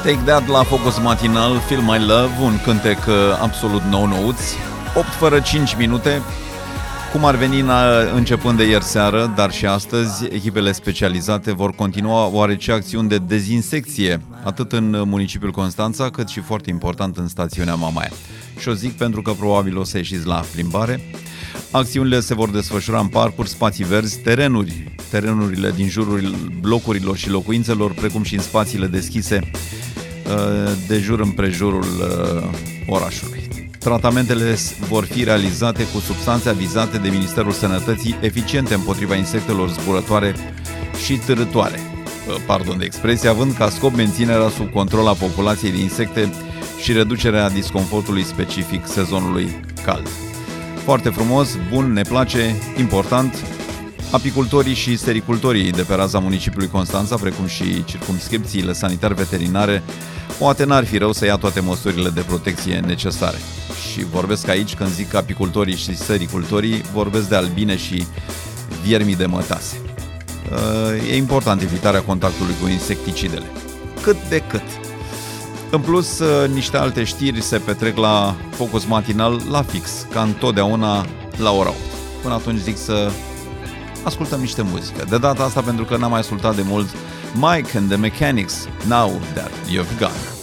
Take That la Focus Matinal, Feel My Love, un cântec absolut nou-nouț, 8 fără 5 minute, cum ar veni începând de ieri seară, dar și astăzi, echipele specializate vor continua oarece acțiuni de dezinsecție, atât în municipiul Constanța, cât și foarte important în stațiunea Mamaia. Și o zic pentru că probabil o să ieșiți la plimbare. Acțiunile se vor desfășura în parcuri, spații verzi, terenurile din jurul blocurilor și locuințelor, precum și în spațiile deschise de jur împrejurul orașului. Tratamentele vor fi realizate cu substanțe avizate de Ministerul Sănătății, eficiente împotriva insectelor zburătoare și târătoare. Pardon de expresie, având ca scop menținerea sub control a populației de insecte și reducerea disconfortului specific sezonului cald. Foarte frumos, bun, ne place, important. Apicultorii și sericultorii de pe raza municipiului Constanța, precum și circumscripțiile sanitar-veterinare, poate n-ar fi rău să ia toate măsurile de protecție necesare. Și vorbesc aici, când zic apicultorii și sericultorii, vorbesc de albine și viermii de mătase. E important evitarea contactului cu insecticidele. Cât de cât. În plus, niște alte știri se petrec la Focus Matinal la fix, ca întotdeauna la ora 8. Până atunci zic să ascultăm niște muzică. De data asta pentru că n-am mai ascultat de mult Mike and the Mechanics, Now That You've Gone.